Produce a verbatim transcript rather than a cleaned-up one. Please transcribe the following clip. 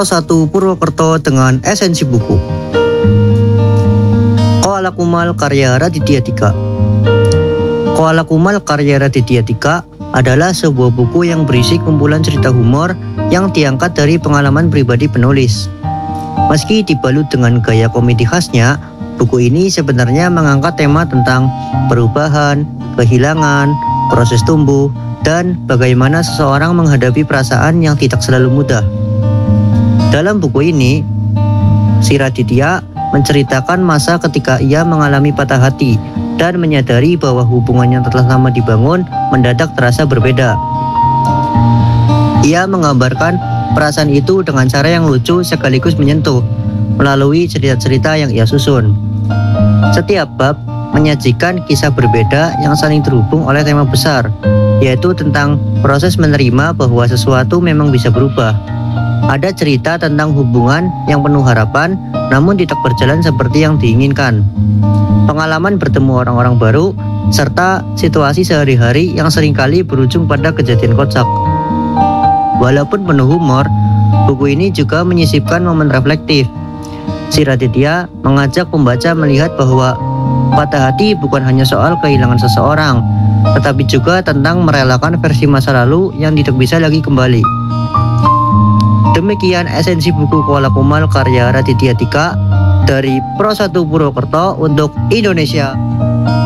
Pro satu Purwokerto dengan esensi buku. Koala Kumal karya Raditya Dika. Koala Kumal karya Raditya Dika adalah sebuah buku yang berisi kumpulan cerita humor yang diangkat dari pengalaman pribadi penulis. Meski dibalut dengan gaya komedi khasnya, buku ini sebenarnya mengangkat tema tentang perubahan, kehilangan, proses tumbuh, dan bagaimana seseorang menghadapi perasaan yang tidak selalu mudah. Dalam buku ini, si Raditya menceritakan masa ketika ia mengalami patah hati dan menyadari bahwa hubungan yang telah lama dibangun mendadak terasa berbeda. Ia menggambarkan perasaan itu dengan cara yang lucu sekaligus menyentuh melalui cerita-cerita yang ia susun. Setiap bab menyajikan kisah berbeda yang saling terhubung oleh tema besar, yaitu tentang proses menerima bahwa sesuatu memang bisa berubah. Ada cerita tentang hubungan yang penuh harapan namun tidak berjalan seperti yang diinginkan, pengalaman bertemu orang-orang baru, serta situasi sehari-hari yang seringkali berujung pada kejadian kocak. Walaupun penuh humor, buku ini juga menyisipkan momen reflektif. Si Raditya mengajak pembaca melihat bahwa patah hati bukan hanya soal kehilangan seseorang, tetapi juga tentang merelakan versi masa lalu yang tidak bisa lagi kembali. Demikian esensi buku Koala Kumal karya Raditya Dika dari Pro satu Purwokerto untuk Indonesia.